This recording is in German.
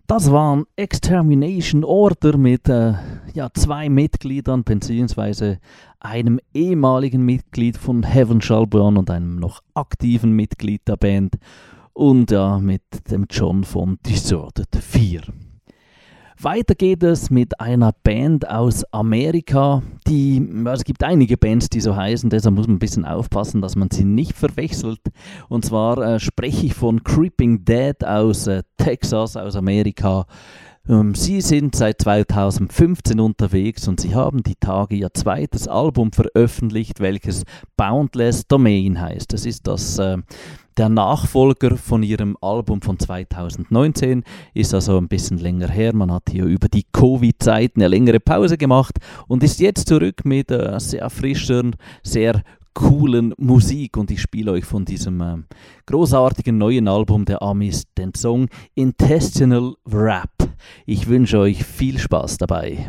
Das waren Extermination Order mit 2 Mitgliedern bzw. einem ehemaligen Mitglied von Heaven Shall Burn und einem noch aktiven Mitglied der Band und mit dem John von Deserted 4. Weiter geht es mit einer Band aus Amerika, es gibt einige Bands, die so heißen, deshalb muss man ein bisschen aufpassen, dass man sie nicht verwechselt. Und zwar spreche ich von Creeping Dead aus Texas, aus Amerika. Sie sind seit 2015 unterwegs und sie haben die Tage ihr zweites Album veröffentlicht, welches Boundless Domain heißt. Das ist der Nachfolger von ihrem Album von 2019, ist also ein bisschen länger her. Man hat hier über die Covid-Zeit eine längere Pause gemacht und ist jetzt zurück mit sehr frischer, sehr coolen Musik, und ich spiele euch von diesem großartigen neuen Album der Amis den Song Intestinal Wrap. Ich wünsche euch viel Spaß dabei.